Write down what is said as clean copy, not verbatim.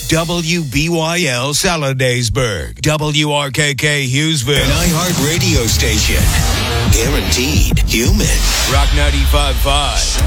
WBYL Saladaysburg, WRKK Hughesville, an iHeart radio station. Guaranteed human. Rock 95.5.